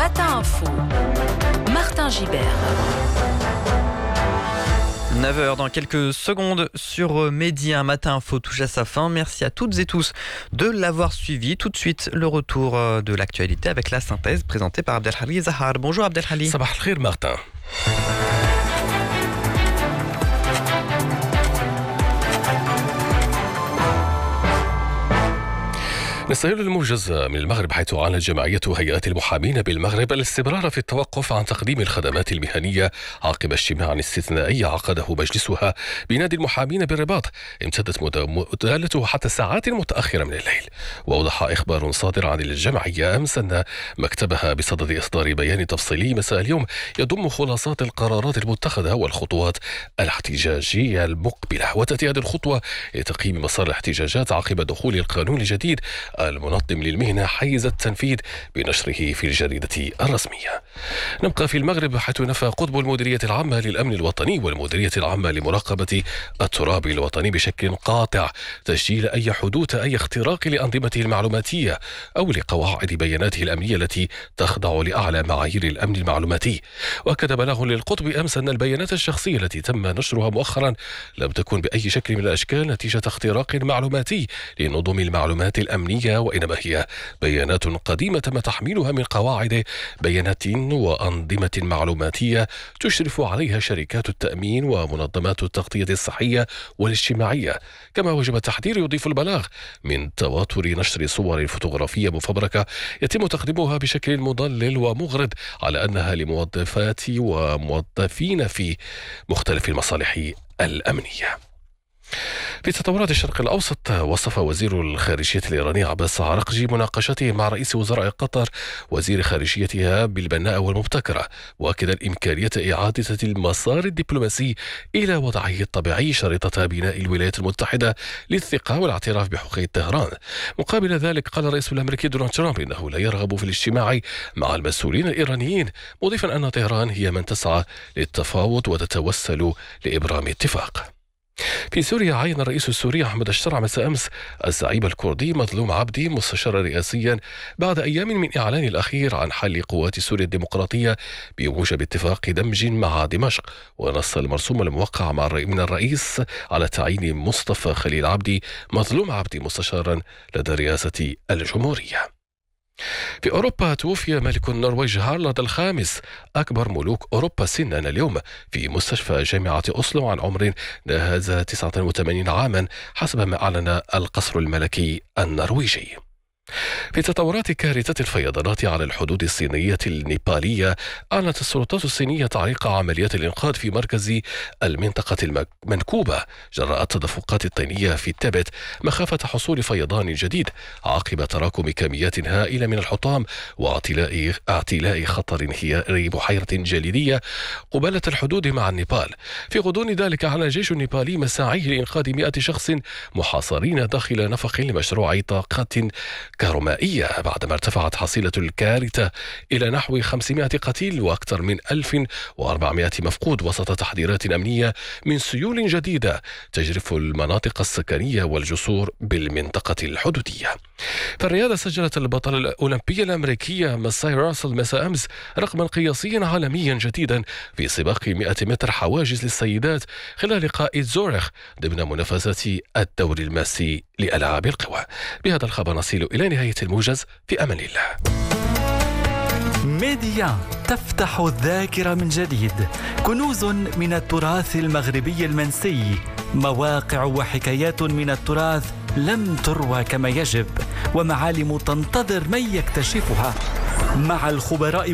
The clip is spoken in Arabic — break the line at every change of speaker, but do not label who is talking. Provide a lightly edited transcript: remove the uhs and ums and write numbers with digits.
Matin Info, Martin Gibert.
9h dans quelques secondes sur Medi, un Matin Info touche à sa fin. Merci à toutes et tous de l'avoir suivi. Tout de suite, le retour de l'actualité avec la synthèse présentée par Abdelhali Zahar. Bonjour Abdelhali.
Sabah al-khir Martin. نستهل الموجز من المغرب، حيث أعلنت جمعية هيئات المحامين بالمغرب الاستمرار في التوقف عن تقديم الخدمات المهنية عقب اجتماع استثنائي عقده مجلسها بنادي المحامين بالرباط امتدت مدته حتى الساعات المتأخرة من الليل. وأوضح إخبار صادر عن الجمعية أمس أن مكتبها بصدد إصدار بيان تفصيلي مساء اليوم يضم خلاصات القرارات المتخذة والخطوات الاحتجاجية المقبلة. وتأتي هذه الخطوة لتقييم مسار الاحتجاجات عقب دخول القانون الجديد المنظم للمهنة حيز التنفيذ بنشره في الجريدة الرسمية. نبقى في المغرب، حيث نفى قطب المديرية العامة للأمن الوطني والمديرية العامة لمراقبة التراب الوطني بشكل قاطع تسجيل أي حدوث أي اختراق لأنظمته المعلوماتية أو لقواعد بياناته الأمنية التي تخضع لأعلى معايير الأمن المعلوماتي. وأكد بلاغ للقطب أمس أن البيانات الشخصية التي تم نشرها مؤخرا لم تكن بأي شكل من الأشكال نتيجة اختراق معلوماتي لنظم المعلومات الأمنية، وإنما هي بيانات قديمة تم تحميلها من قواعد بيانات وأنظمة معلوماتية تشرف عليها شركات التأمين ومنظمات التغطية الصحية والاجتماعية. كما وجب التحذير، يضيف البلاغ، من تواتر نشر صور فوتوغرافية مفبركة يتم تقديمها بشكل مضلل ومغرض على أنها لموظفات وموظفين في مختلف المصالح الأمنية. في تطورات الشرق الأوسط، وصف وزير الخارجية الإيراني عباس عراقجي مناقشته مع رئيس وزراء قطر وزير خارجيتها بالبناءة والمبتكرة، وأكد الإمكانية إعادة المسار الدبلوماسي إلى وضعه الطبيعي شريطة بناء الولايات المتحدة للثقة والاعتراف بحقوق طهران. مقابل ذلك، قال الرئيس الأمريكي دونالد ترامب إنه لا يرغب في الاجتماع مع المسؤولين الإيرانيين، مضيفا أن طهران هي من تسعى للتفاوض وتتوسل لإبرام اتفاق. في سوريا، عين الرئيس السوري أحمد الشرع مساء أمس الزعيم الكردي مظلوم عبدي مستشارا رئاسيا بعد أيام من إعلان الأخير عن حل قوات سوريا الديمقراطية بموجب اتفاق دمج مع دمشق. ونص المرسوم الموقع من الرئيس على تعيين مصطفى خليل عبدي مظلوم عبدي مستشارا لدى رئاسة الجمهورية. في أوروبا، توفي ملك النرويج هارالد الخامس أكبر ملوك أوروبا سنا اليوم في مستشفى جامعة أوسلو عن عمر ناهز 89 عاما، حسب ما أعلن القصر الملكي النرويجي. في تطورات كارثة الفيضانات على الحدود الصينية النيبالية، أعلنت السلطات الصينية تعليق عمليات الإنقاذ في مركز المنطقة المنكوبة جراء التدفقات الطينية في التبت مخافة حصول فيضان جديد عقب تراكم كميات هائلة من الحطام واعتلاء خطر انهيار بحيرة جليدية قبالة الحدود مع النيبال. في غضون ذلك، أعلن الجيش النيبالي مساعيه لإنقاذ 100 شخص محاصرين داخل نفق لمشروع طاقات كهرومائية بعدما ارتفعت حصيلة الكارثة إلى نحو 500 قتيل وأكثر من 1400 مفقود، وسط تحذيرات أمنية من سيول جديدة تجرف المناطق السكنية والجسور بالمنطقة الحدودية. فالرياضة، سجلت البطلة الأولمبية الأمريكية ماساي راسل مساء أمس رقما قياسيا عالميا جديدا في سباق 100 متر حواجز للسيدات خلال لقاء زورخ ضمن منافسات الدوري الماسي لألعاب القوى. بهذا الخبر نصل إلى نهاية الموجز، في أمان الله.
ميديا تفتح الذاكرة من جديد، كنوز من التراث المغربي المنسي، مواقع وحكايات من التراث لم تروى كما يجب، ومعالم تنتظر من يكتشفها، مع الخبراء